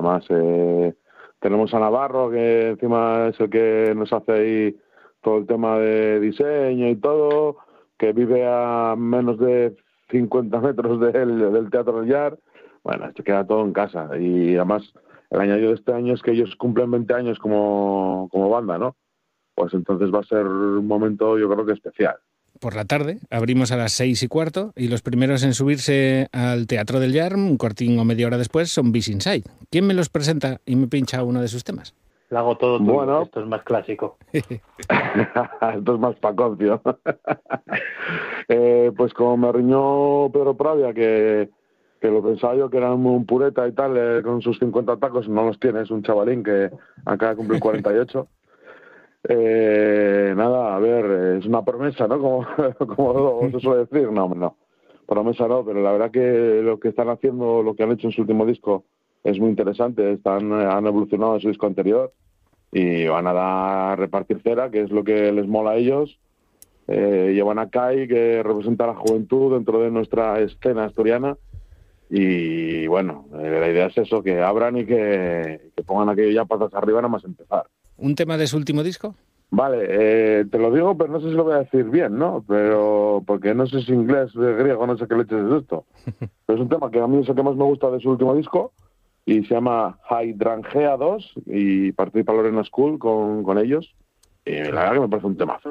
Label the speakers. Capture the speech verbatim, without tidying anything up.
Speaker 1: además eh, tenemos a Navarro, que encima es el que nos hace ahí todo el tema de diseño y todo, que vive a menos de cincuenta metros del, del Teatro del Llar. Bueno, esto queda todo en casa. Y además, el añadido de este año es que ellos cumplen veinte años como, como banda, ¿no? Pues entonces va a ser un momento, yo creo que especial.
Speaker 2: Por la tarde abrimos a las seis y cuarto y los primeros en subirse al Teatro del Llar, un cortín o media hora después, son Beast Inside. ¿Quién me los presenta y me pincha uno de sus temas?
Speaker 3: Lo hago todo tuyo,
Speaker 1: bueno,
Speaker 3: esto es más clásico.
Speaker 1: Esto es más paconcio. eh, pues como me riñó Pedro Pravia, que, que lo pensaba yo que era un pureta y tal, eh, con sus cincuenta tacos, no los tiene, es un chavalín que acaba de cumplir cuarenta y ocho. Eh, nada, a ver, es una promesa, ¿no? Como, como se suele decir, no, no, promesa no, pero la verdad que lo que están haciendo, lo que han hecho en su último disco es muy interesante, están han evolucionado en su disco anterior y van a dar repartir cera, que es lo que les mola a ellos. Eh, llevan a Kai, que representa la juventud dentro de nuestra escena asturiana, y bueno, eh, la idea es eso, que abran y que, que pongan aquello ya patas arriba nada más empezar.
Speaker 2: ¿Un tema de su último disco?
Speaker 1: Vale, eh, te lo digo, pero no sé si lo voy a decir bien, ¿no? Pero porque no sé si inglés, griego, no sé qué leches es esto. Pero es un tema que a mí es el que más me gusta de su último disco y se llama Hydrangea dos y participa Lorena School con, con ellos. Y la verdad que me parece un temazo.